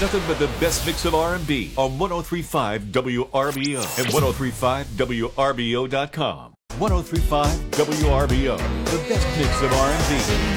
nothing but the best mix of R&B on 103.5 WRBO and 103.5WRBO.com. 103.5 WRBO, the best mix of R&B.